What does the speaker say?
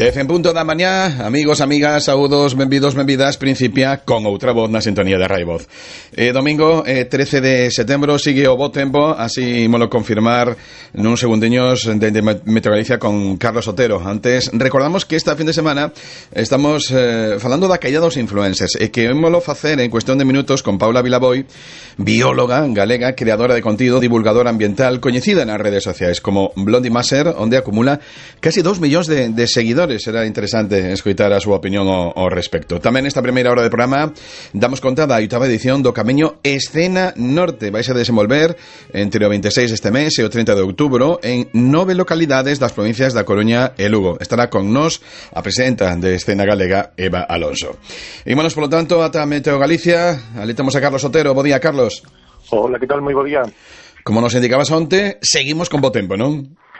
10 en punto da mañá, amigos, amigas, saúdos, benvidos, benvidas, principia con outra voz na sintonía de Rai Voz. Domingo, 13 de setembro, sigue o bo tempo, así molo confirmar nuns segundiños de Meteo Galicia con Carlos Otero. Antes, recordamos que esta fin de semana estamos falando da caída dos influencers e que molo facer en cuestión de minutos con Paula Vilaboi, bióloga galega, creadora de contido, divulgadora ambiental, coñecida nas redes sociais como Blondie Maser, onde acumula casi 2 millóns de seguidores. Será interesante escoitar a súa opinión ao respecto. Tamén nesta primeira hora de programa damos conta da 8ª edición do Camiño Escena Norte. Vais a desenvolver entre o 26 este mes e o 30 de outubro en 9 localidades das provincias da Coruña e Lugo. Estará con nós a presidenta de Escena Galega, Eva Alonso. Ímonos, polo tanto, ata Meteo Galicia. Ali temos a Carlos Otero. Bo día, Carlos. Hola, que tal? Moi bo día. Como nos indicabas onte, seguimos con bo tempo, non?